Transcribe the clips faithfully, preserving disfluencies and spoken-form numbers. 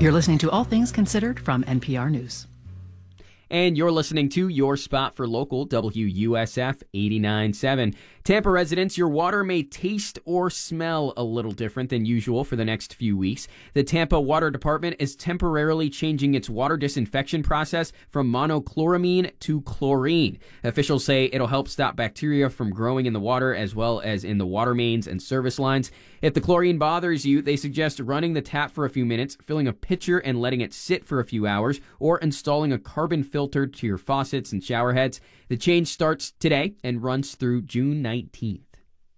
You're listening to All Things Considered from N P R News. And you're listening to your spot for local W U S F eighty-nine point seven. Tampa residents, your water may taste or smell a little different than usual for the next few weeks. The Tampa Water Department is temporarily changing its water disinfection process from monochloramine to chlorine. Officials say it'll help stop bacteria from growing in the water as well as in the water mains and service lines. If the chlorine bothers you, they suggest running the tap for a few minutes, filling a pitcher and letting it sit for a few hours, or installing a carbon filter to your faucets and shower heads. The change starts today and runs through June nineteenth.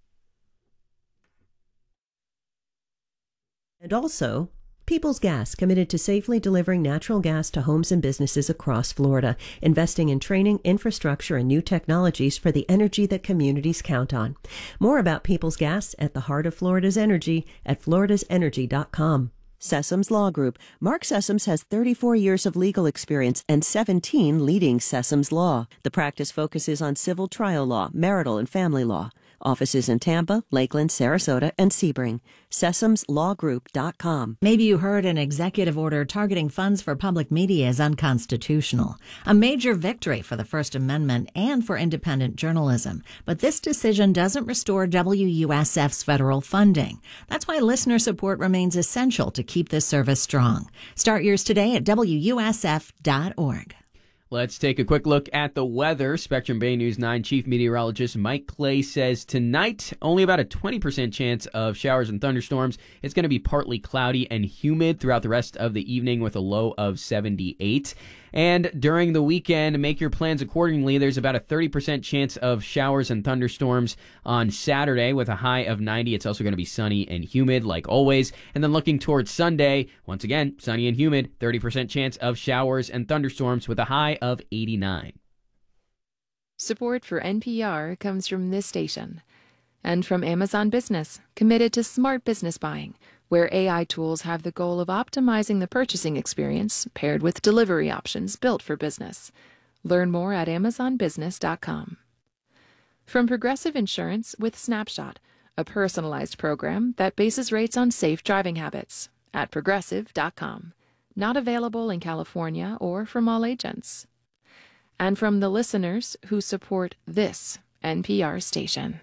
And also, Peoples Gas, committed to safely delivering natural gas to homes and businesses across Florida, investing in training, infrastructure, and new technologies for the energy that communities count on. More about Peoples Gas at the heart of Florida's energy at floridas energy dot com. Sessoms Law Group. Mark Sessoms has thirty-four years of legal experience and seventeen leading Sessoms Law. The practice focuses on civil trial law, marital and family law. Offices in Tampa, Lakeland, Sarasota, and Sebring. Sessoms Law Group dot com. Maybe you heard an executive order targeting funds for public media is unconstitutional. A major victory for the First Amendment and for independent journalism. But this decision doesn't restore W U S F's federal funding. That's why listener support remains essential to keep this service strong. Start yours today at W U S F dot org. Let's take a quick look at the weather. Spectrum Bay News nine Chief Meteorologist Mike Clay says tonight, only about a twenty percent chance of showers and thunderstorms. It's going to be partly cloudy and humid throughout the rest of the evening with a low of seventy-eight. And during the weekend, make your plans accordingly. There's about a thirty percent chance of showers and thunderstorms on Saturday with a high of ninety. It's also going to be sunny and humid like always. And then looking towards Sunday, once again, sunny and humid, thirty percent chance of showers and thunderstorms with a high of eighty-nine. Support for N P R comes from this station and from Amazon Business, committed to smart business buying, where A I tools have the goal of optimizing the purchasing experience paired with delivery options built for business. Learn more at amazon business dot com. From Progressive Insurance with Snapshot, a personalized program that bases rates on safe driving habits, at progressive dot com. Not available in California or from all agents. And from the listeners who support this N P R station.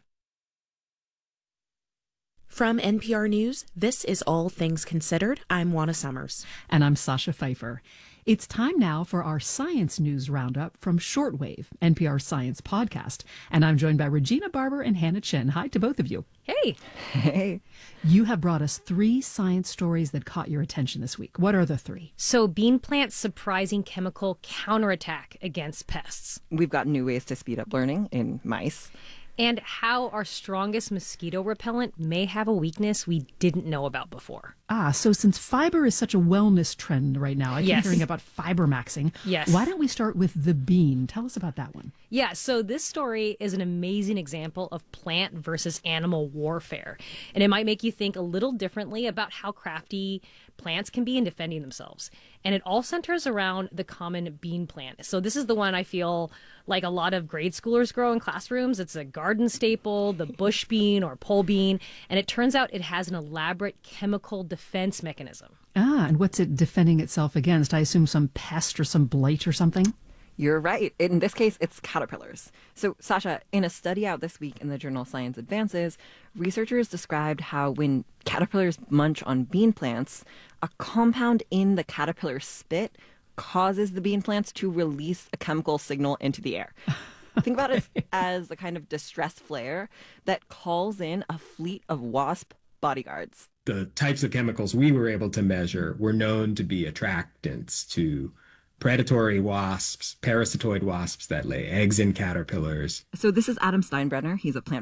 From N P R News, this is All Things Considered. I'm Juana Summers. And I'm Sasha Pfeiffer. It's time now for our science news roundup from Shortwave, N P R Science Podcast. And I'm joined by Regina Barber and Hannah Chen. Hi to both of you. Hey. Hey. You have brought us three science stories that caught your attention this week. What are the three? So, bean plants' surprising chemical counterattack against pests. We've got new ways to speed up learning in mice. And how our strongest mosquito repellent may have a weakness we didn't know about before. Ah, so since fiber is such a wellness trend right now, I keep yes. hearing about fiber maxing. Yes. Why don't we start with the bean? Tell us about that one. Yeah, so this story is an amazing example of plant versus animal warfare. And it might make you think a little differently about how crafty plants can be in defending themselves. And it all centers around the common bean plant. So this is the one I feel like a lot of grade schoolers grow in classrooms. It's a garden staple, the bush bean or pole bean. And it turns out it has an elaborate chemical defense mechanism. Ah, and what's it defending itself against? I assume some pest or some blight or something? You're right. In this case, it's caterpillars. So, Sasha, in a study out this week in the journal Science Advances, researchers described how when caterpillars munch on bean plants, a compound in the caterpillar spit causes the bean plants to release a chemical signal into the air. Think about it as a kind of distress flare that calls in a fleet of wasp bodyguards. The types of chemicals we were able to measure were known to be attractants to predatory wasps, parasitoid wasps that lay eggs in caterpillars. So this is Adam Steinbrenner. He's a plant